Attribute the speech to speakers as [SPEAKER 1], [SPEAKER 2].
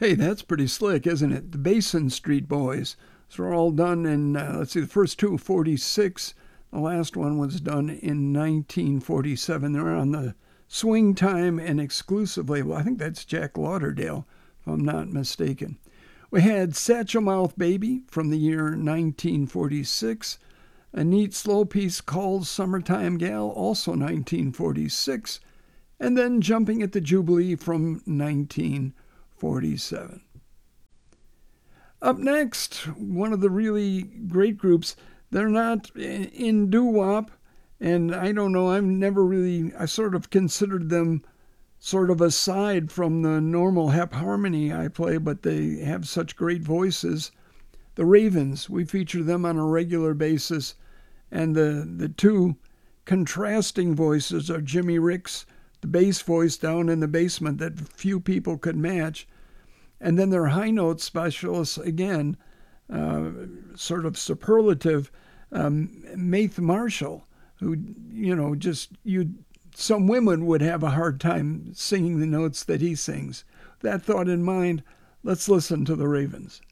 [SPEAKER 1] Hey, that's pretty slick, isn't it? The Basin Street Boys. Those were all done in, let's see, the first two, 46. The last one was done in 1947. They're on the Swing Time and Exclusive label. I think that's Jack Lauderdale, if I'm not mistaken. We had Satchel Mouth Baby from the year 1946. A neat slow piece called Summertime Gal, also 1946. And then Jumping at the Jubilee from 1947. Up next, one of the really great groups. They're not in doo-wop, and I don't know, I sort of considered them sort of aside from the normal hep harmony I play, but they have such great voices. The Ravens, we feature them on a regular basis, and the two contrasting voices are Jimmy Ricks, the bass voice down in the basement that few people could match, and then their high note specialists, again, sort of superlative, Maith Marshall, who, some women would have a hard time singing the notes that he sings. That thought in mind, let's listen to the Ravens.